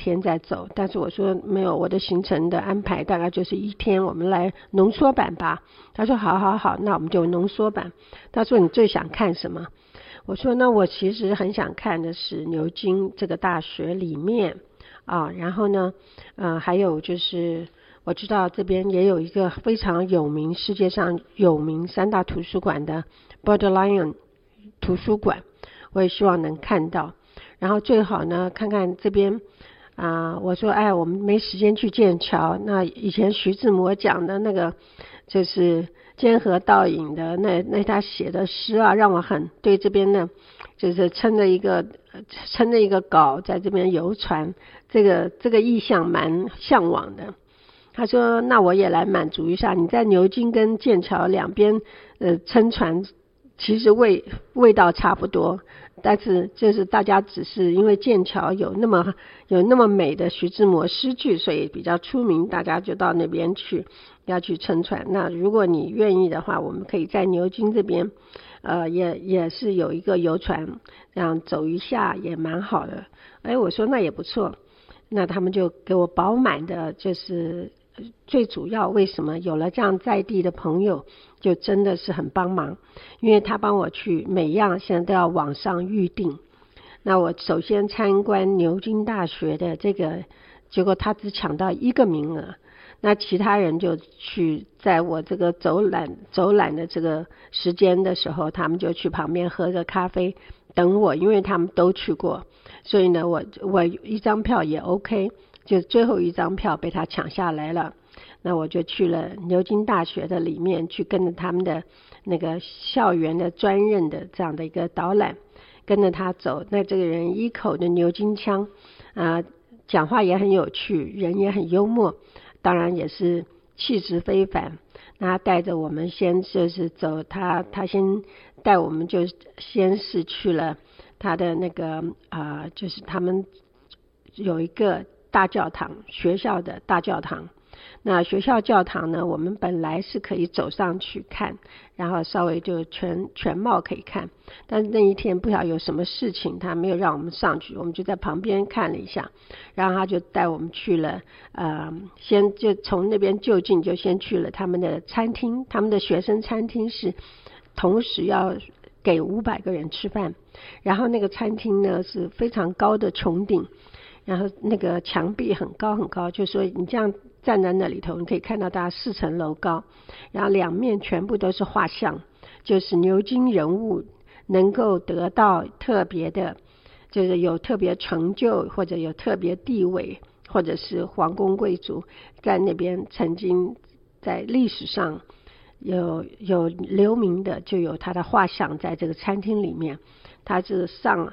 天再走，但是我说没有，我的行程的安排大概就是1天，我们来浓缩版吧。他说好，那我们就浓缩版。他说你最想看什么？我说那我其实很想看的是牛津这个大学里面然后呢还有就是我知道这边也有一个非常有名，世界上有名3大图书馆的 Bodleian 图书馆，我也希望能看到。然后最好呢看看这边我说我们没时间去剑桥，那以前徐志摩讲的那个就是兼河倒影的那他写的诗让我很对这边呢，就是撑着一个稿在这边游船，这个意象蛮向往的。他说那我也来满足一下，你在牛津跟剑桥两边撑船，其实味道差不多，但是就是大家只是因为剑桥有那么美的徐志摩诗句，所以比较出名，大家就到那边去要去撑船。那如果你愿意的话，我们可以在牛津这边也是有一个游船，这样走一下也蛮好的。我说那也不错，那他们就给我饱满的，就是最主要为什么有了这样在地的朋友就真的是很帮忙，因为他帮我去每样现在都要网上预定。那我首先参观牛津大学的这个，结果他只抢到1个名额，那其他人就去在我这个走览的这个时间的时候，他们就去旁边喝个咖啡等我，因为他们都去过，所以呢我1张票也 OK， 就最后1张票被他抢下来了。那我就去了牛津大学的里面，去跟着他们的那个校园的专任的这样的一个导览，跟着他走。那这个人1口的牛津腔讲话也很有趣，人也很幽默，当然也是气质非凡。那他带着我们先就是走，他先带我们就先是去了他的那个就是他们有一个大教堂，学校的大教堂。那学校教堂呢，我们本来是可以走上去看，然后稍微就全貌可以看，但是那一天不晓得有什么事情，他没有让我们上去，我们就在旁边看了一下，然后他就带我们去了先就从那边就近就先去了他们的餐厅，他们的学生餐厅是同时要给500个人吃饭，然后那个餐厅呢是非常高的穹顶，然后那个墙壁很高很高，就是说你这样站在那里头，你可以看到大概4层楼高，然后2面全部都是画像，就是牛津人物能够得到特别的，就是有特别成就或者有特别地位，或者是皇宫贵族在那边曾经在历史上有留名的，就有他的画像在这个餐厅里面。他是上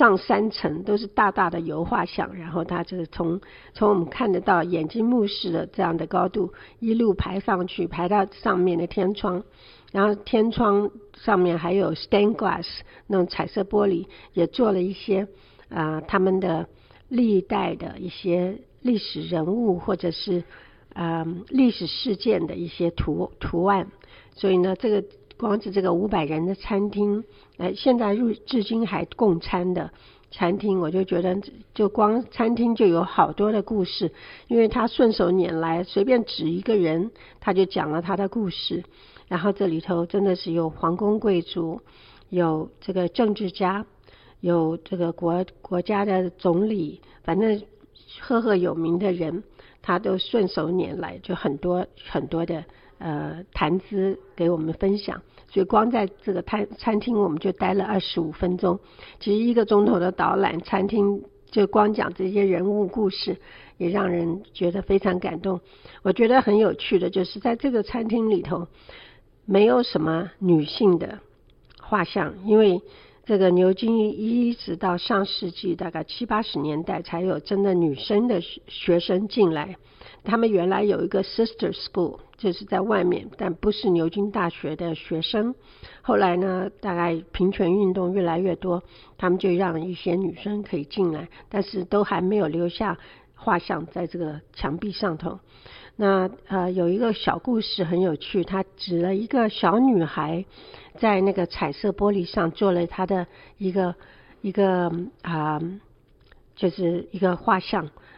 3层都是大大的油画像，然后它就是从我们看得到眼睛目视的这样的高度一路排上去，排到上面的天窗，然后天窗上面还有 stained glass 那种彩色玻璃，也做了一些他们的历代的一些历史人物或者是历史事件的一些图案。所以呢这个光是这个500人的餐厅现在至今还供餐的餐厅，我就觉得就光餐厅就有好多的故事，因为他顺手拈来，随便指一个人他就讲了他的故事。然后这里头真的是有皇宫贵族，有这个政治家，有这个国家的总理，反正赫有名的人他都顺手拈来，就很多很多的谈资给我们分享。所以光在这个餐厅我们就待了25分钟，其实1个钟头的导览，餐厅就光讲这些人物故事也让人觉得非常感动。我觉得很有趣的就是在这个餐厅里头没有什么女性的画像，因为这个牛津一直到上世纪大概70、80年代才有真的女生的学生进来。他们原来有一个 sister school， 就是在外面，但不是牛津大学的学生。后来呢，大概平权运动越来越多，他们就让一些女生可以进来，但是都还没有留下画像在这个墙壁上头。那有一个小故事很有趣，他指了一个小女孩在那个彩色玻璃上做了她的一个就是一个画像。